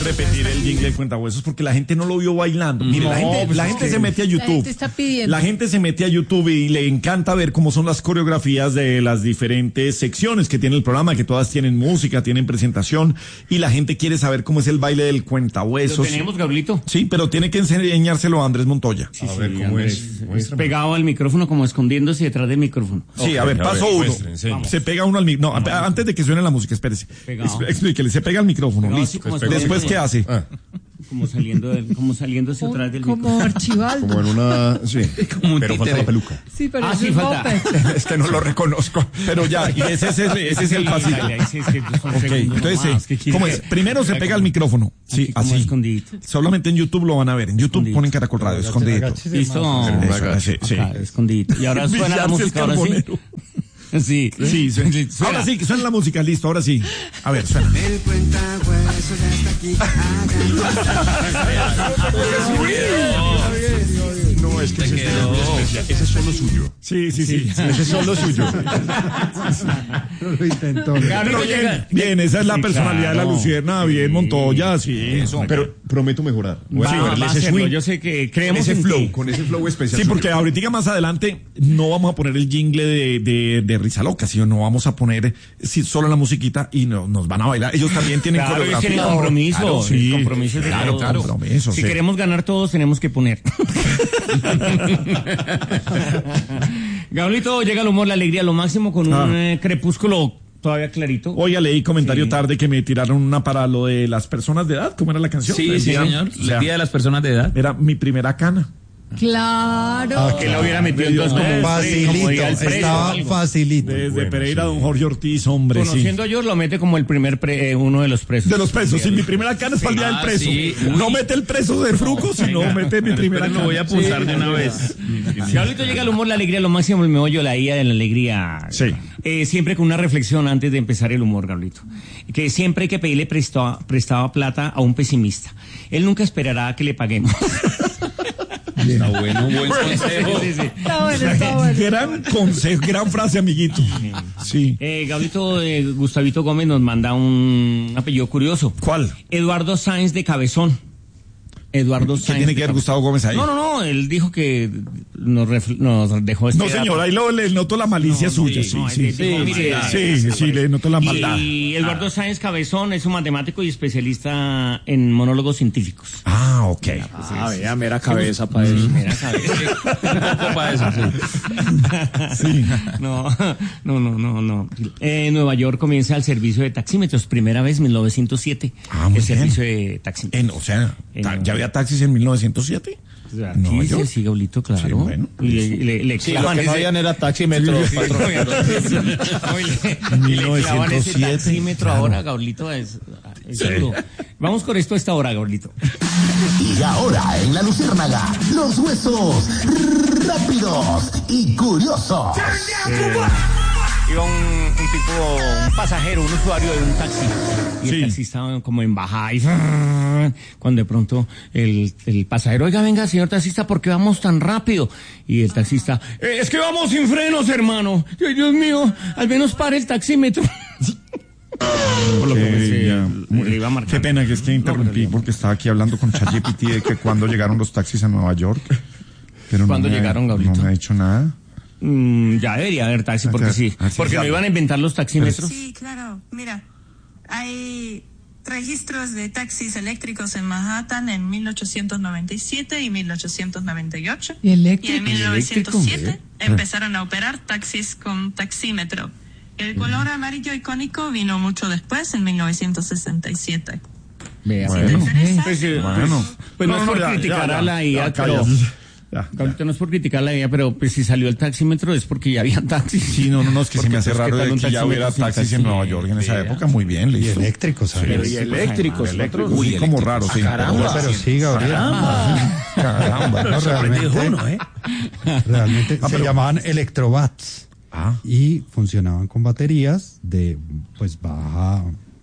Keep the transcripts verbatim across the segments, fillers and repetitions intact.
repetir el jingle de Cuentahuesos porque la gente no lo vio bailando. Mire, No, la gente, pues la es gente que se mete a La YouTube. gente está pidiendo. La gente se mete a YouTube y le encanta ver cómo son las coreografías de las diferentes secciones que tiene el programa, que todas tienen música, tienen presentación, y la gente quiere saber cómo es el baile del Cuentahuesos. ¿Lo tenemos, Gablito? Sí, pero tiene que enseñárselo a Andrés Montoya. Sí, A sí, ver, ¿cómo Andrés, es? es Muéstrame. pegado al micrófono, como escondiéndose detrás del micrófono. Sí, Ok, a ver, a paso ver, uno. muestre, enseñe. Se pega uno al micrófono. No, a- antes de que suene la música, espérese. Pegado. Exp- Explíquele, se pega al micrófono, Pegado listo. así como Después, escondido. ¿qué hace? Ah, Como saliendo del, como saliéndose atrás del Como micrófono. Archibaldo. como en una... Sí, Como un pero falta títere. la peluca. Sí, pero Ah, es sí, un falta. moped. Es que no lo reconozco. Pero ya, y ese, es el- ese es el pasito. Dale, ahí sí, es que son Ok, segundos entonces, nomás, ¿qué sí. quiere? ¿Cómo es? Primero se pega al micrófono. Sí, Aquí como así. escondidito. Solamente en YouTube lo van a ver. En YouTube Escondidito. ponen Caracol Radio, escondidito. Listo. Pero Eso, agacho. sí, sí. Acá, escondidito. Y ahora suena la Villarse música, es ahora sí. carbonero. Sí. Sí, sí. Sí, suena. Ahora sí, que suena la música, listo, ahora sí. A ver, suena. El Cuentahuesos ya está aquí. No, es que ese es muy especial. Ese es solo suyo. Sí, sí, sí. Ese es solo suyo. Lo intentó. Gabriel Pero llega- bien, bien, esa es la Sí, personalidad de claro. la Lucierna, bien, Montoya, sí. Pero prometo mejorar. Voy a Va, cogerle va a ese hacerlo. swing, Yo sé que con creemos ese en flow, ti. con ese flow especial. Sí, porque ahorita más adelante no vamos a poner el jingle de, de, de Risa Loca, sino no vamos a poner sí, solo la musiquita y no, nos van a bailar. Ellos también tienen Claro, ellos coreografía. tienen compromiso. Claro, sí. El compromiso es de Claro, todos. claro. Compromiso, si sí. queremos ganar todos, tenemos que poner. Gablito, llega el humor, la alegría, lo máximo con un Ah. eh, crepúsculo todavía clarito. Oiga, leí comentario Sí. tarde que me tiraron una para lo de las personas de edad. ¿Cómo era la canción? Sí, sí, Decía, señor. o sea, El día de las personas de edad. era mi primera cana. Claro. Que lo hubiera metido entonces como, como Facilito, diga el preso o estaba algo. facilito. Desde Bueno, Pereira, sí. don Jorge Ortiz, hombre, sí. Conociendo a George, lo mete como el primer, pre- eh, uno de los presos. De los presos, sí, mi primera cana es para el día del Ah, preso. sí. No mete el preso de Fruco, sino mete mi primera Pero cana. lo voy a apuntar de una vez. Si Gablito llega el humor, la alegría, lo máximo, el meollo, la ida de la alegría. Sí. Eh, siempre con una reflexión antes de empezar el humor, Gablito. Que siempre hay que pedirle prestado, prestado plata a un pesimista. Él nunca esperará a que le paguemos. Está bueno, buen consejo. Sí, sí. Está bueno, está bueno. Gran consejo, gran frase, amiguito. Sí. Eh, Gablito, eh, Gustavito Gómez nos manda un apellido curioso. ¿Cuál? Eduardo Sáenz de Cabezón. Eduardo ¿Qué Sáenz. tiene de que ver Cabezón. Gustavo Gómez ahí? No, no, no, él dijo que nos, ref- nos dejó este No, señor, dato. ahí lo, le noto la malicia No, suya, sí, sí, no, sí. él dijo, mire, Sí, sí, sí, le noto la maldad. Y Eduardo Sáenz Cabezón es un matemático y especialista en monólogos científicos. Ah, ok. Ah, vea, mera cabeza para eso. Mira, ¿sabes? Un poco para eso, sí. Sí. No, no, no, no, no. En Nueva York comienza el servicio de taxímetros, primera vez, mil novecientos siete. Ah, muy el bien. servicio de taxímetros. En, o sea, En- ta- ¿ya había taxis en mil novecientos siete? O sea, en Nueva sí, York. sí, sí, Gablito, claro. Sí, bueno. Y le, le, le Sí, lo clavan que no ese- habían era taxímetro, patrón. No, y le- y le clavan ese mil novecientos siete, taxímetro claro. ahora, Gablito, es, es duro. Vamos con esto a esta hora, Gablito. Y ahora en La Luciérnaga, los huesos rápidos y curiosos. Iba un, un tipo, un pasajero, un usuario de un taxi. Y Sí. el taxi estaba como en bajada y cuando de pronto el, el pasajero, oiga, venga, señor taxista, ¿por qué vamos tan rápido? Y el taxista, "Eh, es que vamos sin frenos, hermano. Ay, Dios mío, al menos pare el taxímetro. Por lo que Eh, se- ya, le iba marcando. Qué pena que es que interrumpí No, pero- porque estaba aquí hablando con ChatGPT de que cuando llegaron los taxis a Nueva York. Pero no ¿Cuándo me- llegaron, Gablito? No me ha dicho nada. Mm, ya debería haber taxi, porque Acá- sí. así Porque es. no iban a inventar los taxímetros. Sí, claro. Mira, hay registros de taxis eléctricos en Manhattan en mil ochocientos noventa y siete y mil ochocientos noventa y ocho. ¿Y eléctrico? Y en mil novecientos siete ¿Eh? empezaron a operar taxis con taxímetro. El color amarillo icónico vino mucho después, en mil novecientos sesenta y siete. Vea, Si Bueno. te interesa, Pues, eh, Bueno. pues no, es por ya, criticar ya, a la ya, I A, ya, pero... cállate. Ya, ya. Gablito, no es por criticar la I A, pero pues si salió el taxímetro es porque ya había taxis. Sí, no, no, no, es que se Porque, me hace pues, ¿qué raro tal de un que ya hubiera taxímetro sin taxis en taxi? Nueva York en esa Vea. época. Muy bien, Y listo. eléctricos, ¿sabes? Y eléctricos, Eléctricos, Uy, sí, como raro, sí. caramba. Pero sí, Gabriel. Caramba. No, realmente, ¿eh? realmente Ah, se pero- llamaban electrobats Ah, y funcionaban con baterías de pues baja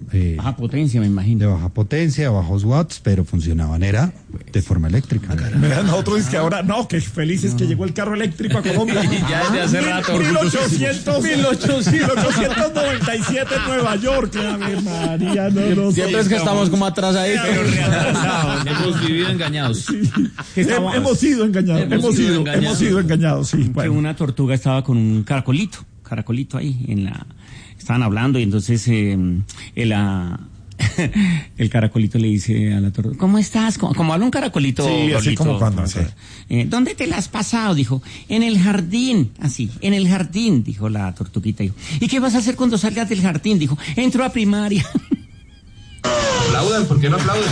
eh, Baja potencia, me de imagino. baja potencia, bajos watts, pero funcionaban era de forma eléctrica. Mira, nosotros es que ahora, no, que felices que llegó el carro eléctrico a Colombia. Ya desde hace rato. mil ochocientos noventa y siete en Nueva York. A ver, María, no, no, Siempre es que estamos como atrás ahí. Pero reatrasados. Hemos vivido engañados. Que estaba- Hem- hemos sido engañados, Hemos hemos, sido sido, engañados. hemos sido engañados, sí. que Bueno. una tortuga estaba con un caracolito, caracolito ahí en la, estaban hablando y entonces eh, el, ah, el caracolito le dice a la tortuga, ¿cómo estás? Como, como habla un caracolito. Sí, así gordito, como cuando, sí. eh, ¿Dónde te la has pasado? Dijo, en el jardín, así, en el jardín, dijo la tortuguita. Dijo, ¿y qué vas a hacer cuando salgas del jardín? Dijo, entro a primaria. Aplaudan, ¿por qué no aplauden?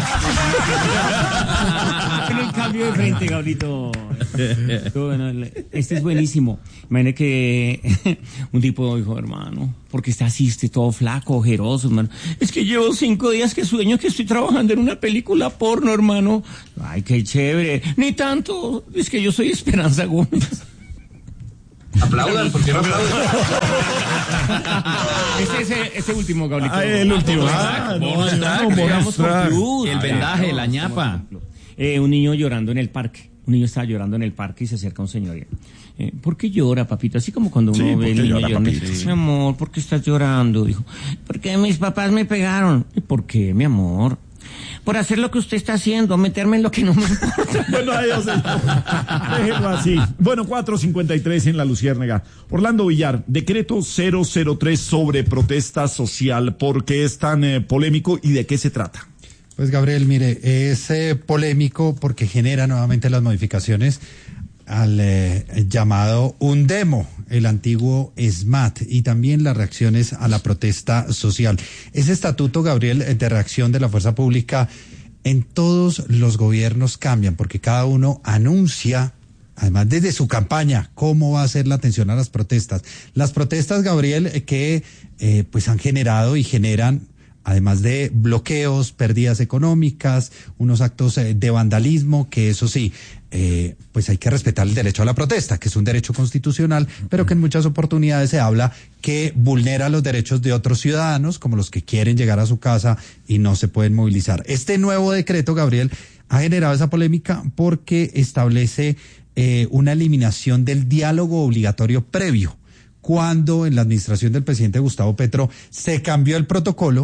En el cambio de frente, Gabrito. Estuvo bueno, este es buenísimo. Imagínate que un tipo dijo, hermano, ¿por qué está así, este todo flaco, ojeroso, hermano? Es que llevo cinco días que sueño que estoy trabajando en una película porno, hermano. Ay, qué chévere. Ni tanto, es que yo soy Esperanza Gómez. Aplaudan, ¿por qué no aplauden? Este es el- este último, Gabrito. Ah, el último. Ah, no, bonus no, track, no, bonus Vamos con track. plus. El Ah, vendaje, ya, la no, ñapa. como ejemplo. Eh, un niño llorando en el parque. Un niño estaba llorando en el parque y se acerca un señor. y, Eh, ¿Por qué llora, papito? Así como cuando uno Sí, ve ¿por el qué niño llora, llorando. papito? Sí. Mi amor, ¿por qué estás llorando? Dijo, porque mis papás me pegaron. ¿Y por qué, mi amor? Por hacer lo que usted está haciendo, meterme en lo que no me importa. Bueno, adiós, señor. Déjenlo así. Bueno, cuatro cincuenta y tres en la Luciérnaga. Orlando Villar, decreto cero cero tres sobre protesta social. ¿Por qué es tan eh, polémico y de qué se trata? Pues Gabriel, mire, es eh, polémico porque genera nuevamente las modificaciones al eh, llamado Undemo, el antiguo SMAT, y también las reacciones a la protesta social. Ese estatuto, Gabriel, de reacción de la fuerza pública en todos los gobiernos cambian porque cada uno anuncia, además desde su campaña, cómo va a ser la atención a las protestas. Las protestas, Gabriel, que eh, pues han generado y generan, además de bloqueos, pérdidas económicas, unos actos eh, de vandalismo, que eso sí, eh, pues hay que respetar el derecho a la protesta, que es un derecho constitucional, pero que en muchas oportunidades se habla que vulnera los derechos de otros ciudadanos, como los que quieren llegar a su casa y no se pueden movilizar. Este nuevo decreto, Gabriel, ha generado esa polémica porque establece eh, una eliminación del diálogo obligatorio previo, cuando en la administración del presidente Gustavo Petro se cambió el protocolo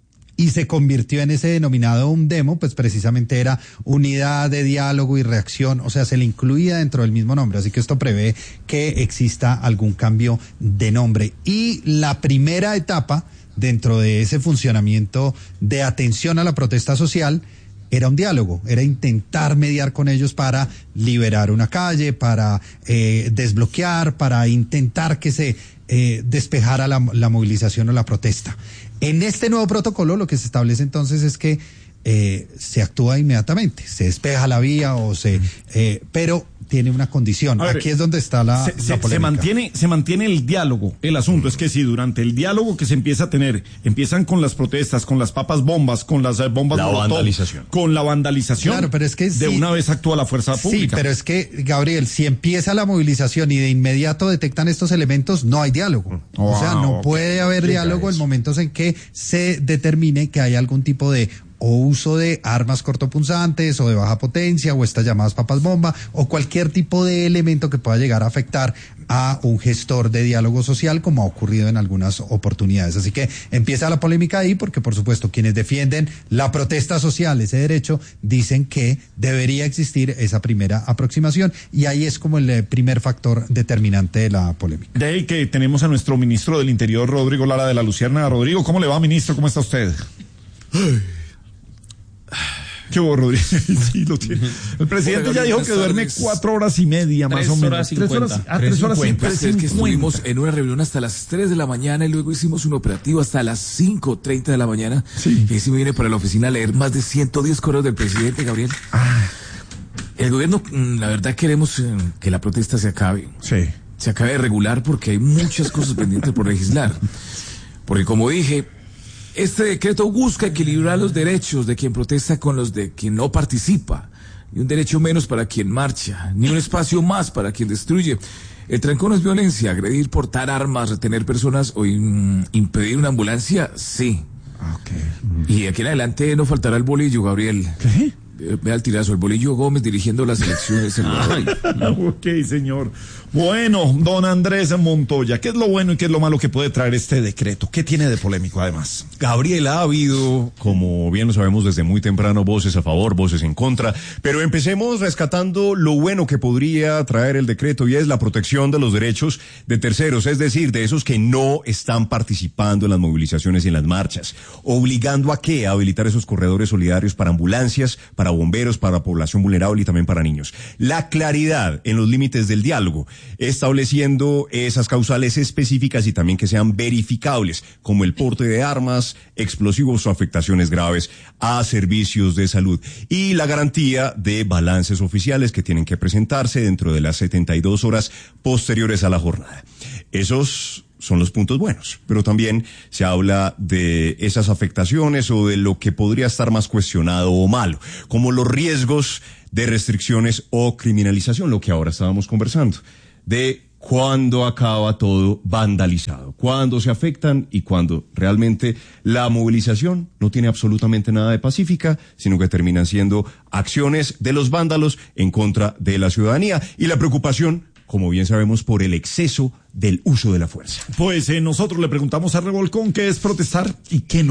y se convirtió en ese denominado Undemo, pues precisamente era unidad de diálogo y reacción, o sea, se le incluía dentro del mismo nombre, así que esto prevé que exista algún cambio de nombre. Y la primera etapa dentro de ese funcionamiento de atención a la protesta social era un diálogo, era intentar mediar con ellos para liberar una calle, para eh, desbloquear, para intentar que se eh, despejara la, la movilización o la protesta. En este nuevo protocolo lo que se establece entonces es que eh, se actúa inmediatamente, se despeja la vía o se, eh, pero tiene una condición. A ver, Aquí es donde está la, se, la se- polémica. se mantiene, se mantiene el diálogo. El asunto es que si durante el diálogo que se empieza a tener, empiezan con las protestas, con las papas bombas, con las eh, bombas La molotov, vandalización. con la vandalización, Claro, pero es que de sí- una vez actúa la fuerza Sí, pública. pero es que, Gabriel, si empieza la movilización y de inmediato detectan estos elementos, no hay diálogo. o sea, no ok. puede haber Explica diálogo en eso. momentos en que se determine que hay algún tipo de o uso de armas cortopunzantes o de baja potencia o estas llamadas papas bomba o cualquier tipo de elemento que pueda llegar a afectar a un gestor de diálogo social, como ha ocurrido en algunas oportunidades. Así que empieza la polémica ahí porque, por supuesto, quienes defienden la protesta social, ese derecho, dicen que debería existir esa primera aproximación y ahí es como el eh, primer factor determinante de la polémica. De ahí que tenemos a nuestro ministro del Interior, Rodrigo Lara de la Luciérnaga. Rodrigo, ¿cómo le va, ministro? ¿Cómo está usted? ¿Qué hubo, Rodrigo? Sí, lo tiene. El presidente ya dijo que duerme cuatro horas y media, más Tres o menos. horas Tres horas, cincuenta. ah, tres horas cincuenta. cincuenta. Es que estuvimos en una reunión hasta las tres de la mañana y luego hicimos un operativo hasta las cinco treinta de la mañana. Sí. Y así me viene para la oficina a leer más de ciento diez correos del presidente, Gabriel. El gobierno, mm, la verdad, queremos eh, que la protesta se acabe. Sí. Se acabe de regular porque hay muchas cosas pendientes por legislar. Porque como dije, este decreto busca equilibrar los derechos de quien protesta con los de quien no participa. Ni un derecho menos para quien marcha, ni un espacio más para quien destruye. El trancón no es violencia, agredir, portar armas, retener personas o in- impedir una ambulancia, sí. Okay. Y aquí en adelante no faltará el bolillo, Gabriel. ¿Qué? Ve al tirazo, el bolillo Gómez dirigiendo las elecciones. Ok, señor. Bueno, don Andrés Montoya, ¿qué es lo bueno y qué es lo malo que puede traer este decreto? ¿Qué tiene de polémico además? Gabriel, ha habido, como bien lo sabemos desde muy temprano, voces a favor, voces en contra, pero empecemos rescatando lo bueno que podría traer el decreto, y es la protección de los derechos de terceros, es decir, de esos que no están participando en las movilizaciones y en las marchas, obligando a qué, a habilitar esos corredores solidarios para ambulancias, para bomberos, para población vulnerable y también para niños. La claridad en los límites del diálogo, estableciendo esas causales específicas y también que sean verificables, como el porte de armas, explosivos o afectaciones graves a servicios de salud, y la garantía de balances oficiales que tienen que presentarse dentro de las setenta y dos horas posteriores a la jornada. Esos son los puntos buenos, pero también se habla de esas afectaciones o de lo que podría estar más cuestionado o malo, como los riesgos de restricciones o criminalización, lo que ahora estábamos conversando, de cuándo acaba todo vandalizado, cuándo se afectan y cuándo realmente la movilización no tiene absolutamente nada de pacífica, sino que terminan siendo acciones de los vándalos en contra de la ciudadanía, y la preocupación, como bien sabemos, por el exceso del uso de la fuerza. Pues eh, nosotros le preguntamos a Revolcón qué es protestar y qué no.